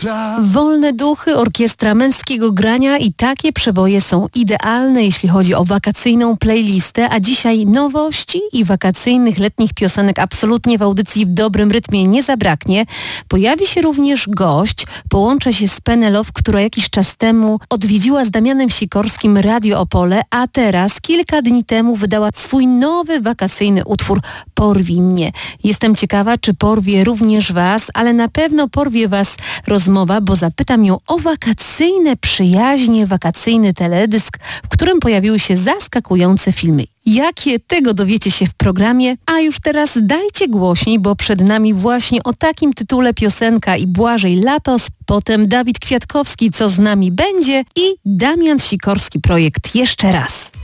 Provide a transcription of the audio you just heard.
Wolne duchy, orkiestra męskiego grania i takie przeboje są idealne, jeśli chodzi o wakacyjną playlistę, a dzisiaj nowości i wakacyjnych letnich piosenek absolutnie w audycji w dobrym rytmie nie zabraknie. Pojawi się również gość, połączę się z Penelope, która jakiś czas temu odwiedziła z Damianem Sikorskim Radio Opole, a teraz kilka dni temu wydała swój nowy wakacyjny utwór Porwij mnie. Jestem ciekawa, czy porwie również Was, ale na pewno porwie Was rozmowa, bo zapytam ją o wakacyjne przyjaźnie, wakacyjny teledysk, w którym pojawiły się zaskakujące filmy. Jakie? Tego dowiecie się w programie, a już teraz dajcie głośniej, bo przed nami właśnie o takim tytule piosenka i Błażej Latos, potem Dawid Kwiatkowski, Co z nami będzie i Damian Sikorski projekt Jeszcze raz.